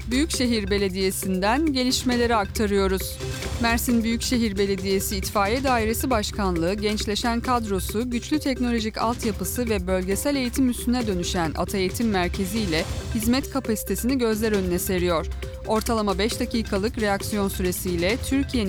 Büyükşehir Belediyesi'nden gelişmeleri aktarıyoruz. Mersin Büyükşehir Belediyesi İtfaiye Dairesi Başkanlığı, gençleşen kadrosu, güçlü teknolojik altyapısı ve bölgesel eğitim üssüne dönüşen Ataeğitim Merkezi ile hizmet kapasitesini gözler önüne seriyor. Ortalama 5 dakikalık reaksiyon süresiyle Türkiye'nin